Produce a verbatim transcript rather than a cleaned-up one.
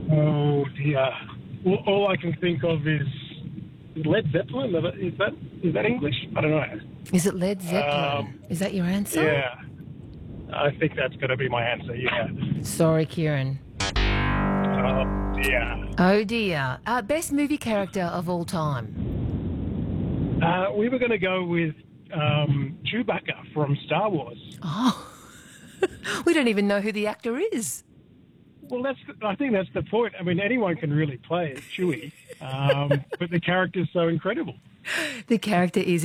Oh dear. Well, all I can think of is Led Zeppelin. Is that is that English? I don't know. Is it Led Zeppelin? Um, Is that your answer? Yeah, I think that's going to be my answer. Yeah. Sorry, Kieran. Oh dear. Oh dear. Uh, best movie character of all time? Uh, we were going to go with um, Chewbacca from Star Wars. Oh, we don't even know who the actor is. Well, that's I think that's the point. I mean, anyone can really play Chewie, um, but the character's so incredible. The character is